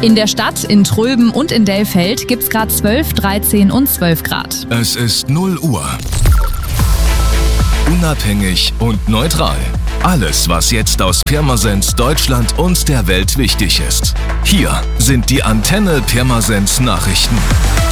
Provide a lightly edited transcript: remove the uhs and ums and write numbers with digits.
In der Stadt, in Tröben und in Dellfeld gibt's gerade 12, 13 und 12 Grad. Es ist 0 Uhr. Unabhängig und neutral. Alles, was jetzt aus Pirmasens, Deutschland und der Welt wichtig ist. Hier sind die Antenne Pirmasens Nachrichten.